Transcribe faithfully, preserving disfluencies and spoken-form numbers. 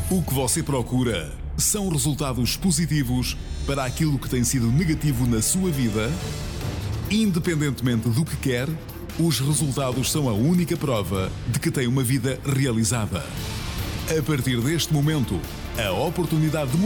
O que você procura são resultados positivos para aquilo que tem sido negativo na sua vida? Independentemente do que quer, os resultados são a única prova de que tem uma vida realizada. A partir deste momento, a oportunidade de